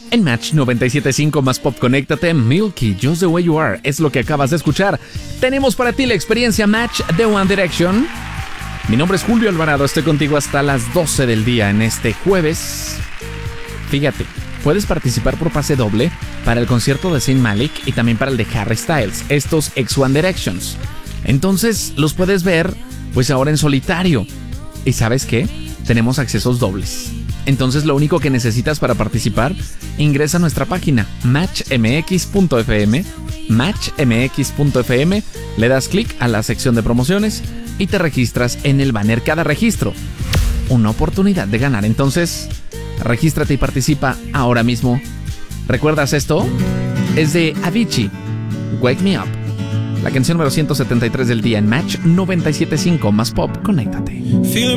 En Match 97.5 más Pop, conéctate. Milky, Just the Way You Are, es lo que acabas de escuchar. Tenemos para ti la experiencia Match de One Direction. Mi nombre es Julio Alvarado, estoy contigo hasta las 12 del día en este jueves. Fíjate, puedes participar por pase doble para el concierto de Zayn Malik y también para el de Harry Styles, estos ex One Directions. Entonces los puedes ver pues ahora en solitario. ¿Y sabes qué? Tenemos accesos dobles. Entonces lo único que necesitas para participar, ingresa a nuestra página matchmx.fm, matchmx.fm, le das clic a la sección de promociones y te registras en el banner. Cada registro, una oportunidad de ganar. Entonces, regístrate y participa ahora mismo. ¿Recuerdas esto? Es de Avicii, Wake Me Up. La canción número 173 del día en Match 97.5 más Pop, conéctate.